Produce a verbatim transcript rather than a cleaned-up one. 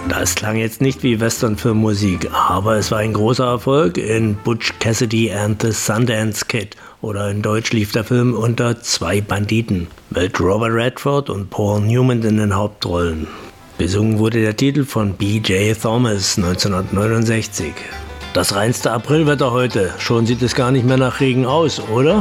Das klang jetzt nicht wie Western-Filmmusik, aber es war ein großer Erfolg in Butch Cassidy and the Sundance Kid, oder in Deutsch lief der Film unter Zwei Banditen mit Robert Redford und Paul Newman in den Hauptrollen. Besungen wurde der Titel von B J Thomas neunzehnhundertneunundsechzig. Das reinste Aprilwetter heute. Schon sieht es gar nicht mehr nach Regen aus, oder?